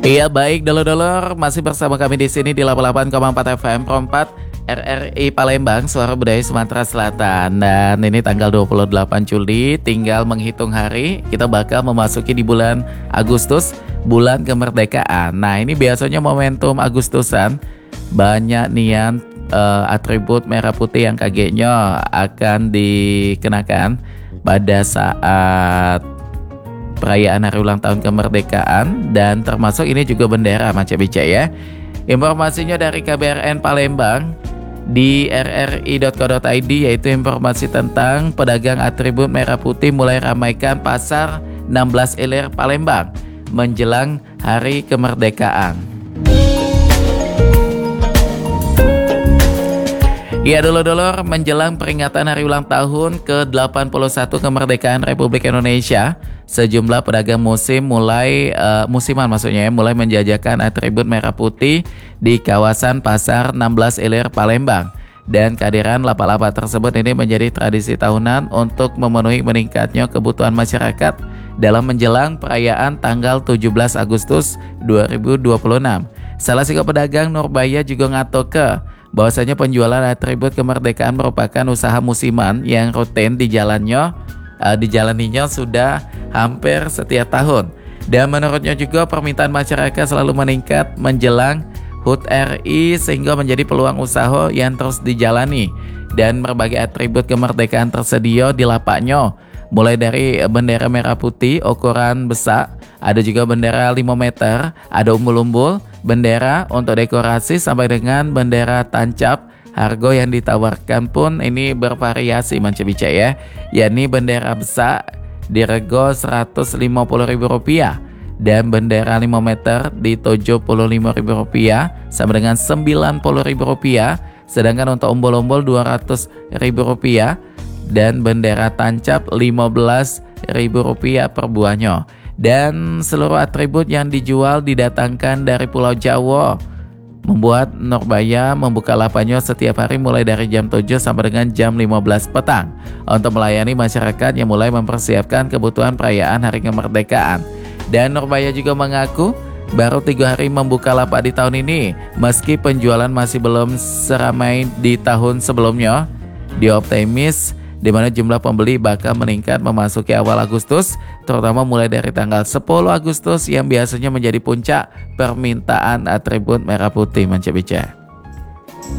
Iya baik dulur-dulur, masih bersama kami di sini di 88,4 FM Pro 4 RRI Palembang, Suara Budaya Sumatera Selatan. Dan ini tanggal 28 Juli, tinggal menghitung hari, kita bakal memasuki di bulan Agustus, bulan kemerdekaan. Nah ini biasanya momentum Agustusan, banyak nian atribut merah putih yang kagetnya akan dikenakan pada saat perayaan hari ulang tahun kemerdekaan, dan termasuk ini juga bendera macam bica ya. Informasinya dari KBRN Palembang di rri.co.id, yaitu informasi tentang pedagang atribut merah putih mulai ramaikan pasar 16 Ilir Palembang menjelang hari kemerdekaan. Ya dulur-dulur, menjelang peringatan hari ulang tahun ke-81 kemerdekaan Republik Indonesia, sejumlah pedagang mulai menjajakan atribut merah putih di kawasan Pasar 16 Ilir Palembang. Dan kehadiran lapak-lapak tersebut ini menjadi tradisi tahunan untuk memenuhi meningkatnya kebutuhan masyarakat dalam menjelang perayaan tanggal 17 Agustus 2026. Salah satu pedagang Nurbaya juga ngatoke bahwasanya penjualan atribut kemerdekaan merupakan usaha musiman yang rutin dijalaninya sudah hampir setiap tahun. Dan menurutnya juga permintaan masyarakat selalu meningkat menjelang HUT RI, sehingga menjadi peluang usaha yang terus dijalani. Dan berbagai atribut kemerdekaan tersedia di lapaknya, mulai dari bendera merah putih ukuran besar, ada juga bendera 5 meter, ada umbul-umbul, bendera untuk dekorasi sampai dengan bendera tancap. Harga yang ditawarkan pun ini bervariasi macam bica ya, yakni bendera besar dirego Rp150.000 dan bendera 5 meter di Rp75.000 sama dengan Rp90.000, sedangkan untuk umbul-umbul Rp200.000 dan bendera tancap Rp15.000 per buahnya. Dan seluruh atribut yang dijual didatangkan dari Pulau Jawa, membuat Nurbaya membuka lapaknya setiap hari mulai dari jam 7 sampai dengan jam 15 petang untuk melayani masyarakat yang mulai mempersiapkan kebutuhan perayaan hari kemerdekaan. Dan Nurbaya juga mengaku baru 3 hari membuka lapak di tahun ini, meski penjualan masih belum seramai di tahun sebelumnya. Dia optimis di mana jumlah pembeli bakal meningkat memasuki awal Agustus, terutama mulai dari tanggal 10 Agustus yang biasanya menjadi puncak permintaan atribut merah putih manca bica.